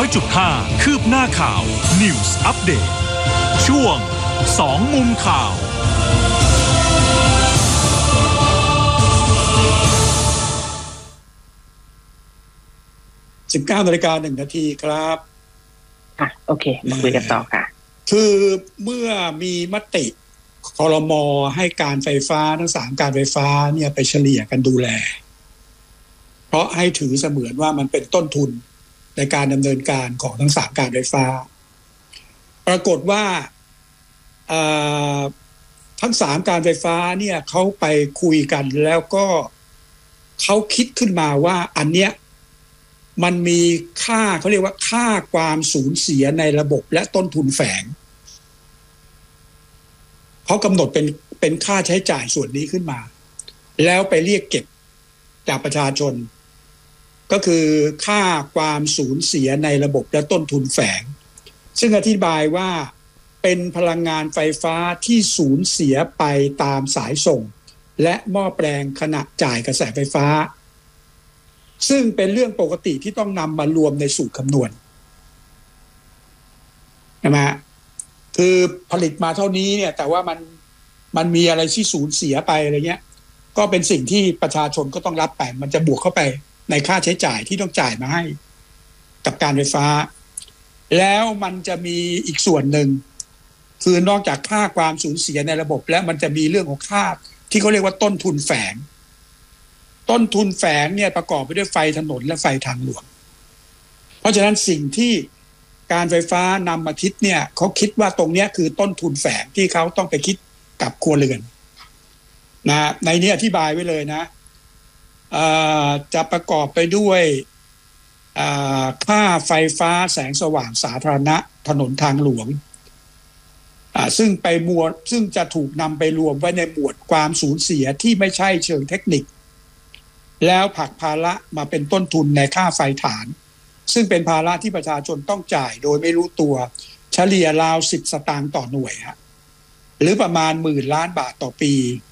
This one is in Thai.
100.5 คืบหน้าข่าว News Update ช่วง2มุมข่าว 19:01 น.ครับค่ะโอเคมาคุยกันต่อค่ะคือเมื่อมีมติครม.ให้การไฟฟ้าทั้ง3การไฟฟ้าเนี่ยไปเฉลี่ยกันดูแลเพราะให้ถือเสมือนว่ามันเป็นต้นทุนในการดำเนินการของทั้ง3การไฟฟ้าปรากฏว่าทั้ง3การไฟฟ้าเนี่ยเขาไปคุยกันแล้วก็เขาคิดขึ้นมาว่าอันเนี้ยมันมีค่าเขาเรียกว่าค่าความสูญเสียในระบบและต้นทุนแฝงเขากำหนดเป็นค่าใช้จ่ายส่วนนี้ขึ้นมาแล้วไปเรียกเก็บจากประชาชนก็คือค่าความสูญเสียในระบบและต้นทุนแฝงซึ่งอธิบายว่าเป็นพลังงานไฟฟ้าที่สูญเสียไปตามสายส่งและหม้อแปลงขณะจ่ายกระแสไฟฟ้าซึ่งเป็นเรื่องปกติที่ต้องนำมารวมในสูตรคำนวณใช่ไหมคือผลิตมาเท่านี้เนี่ยแต่ว่ามันมีอะไรที่สูญเสียไปอะไรเงี้ยก็เป็นสิ่งที่ประชาชนก็ต้องรับไปมันจะบวกเข้าไปในค่าใช้จ่ายที่ต้องจ่ายมาให้กับการไฟฟ้าแล้วมันจะมีอีกส่วนหนึ่งคือนอกจากค่าความสูญเสียในระบบแล้วมันจะมีเรื่องของค่าที่เขาเรียกว่าต้นทุนแฝงต้นทุนแฝงเนี่ยประกอบไปด้วยไฟถนนและไฟทางหลวงเพราะฉะนั้นสิ่งที่การไฟฟ้านำมาคิดเนี่ยเขาคิดว่าตรงนี้คือต้นทุนแฝงที่เขาต้องไปคิดกับครัวเรือนนะในนี้อธิบายไว้เลยนะจะประกอบไปด้วยค่าไฟฟ้าแสงสว่างสาธารณะถนนทางหลวงซึ่งจะถูกนำไปรวมไว้ในหมวดความสูญเสียที่ไม่ใช่เชิงเทคนิคแล้วผลักภาระมาเป็นต้นทุนในค่าไฟฐานซึ่งเป็นภาระที่ประชาชนต้องจ่ายโดยไม่รู้ตัวเฉลี่ยราว10 สตางค์ต่อหน่วยฮะหรือประมาณ10,000 ล้านบาทต่อปี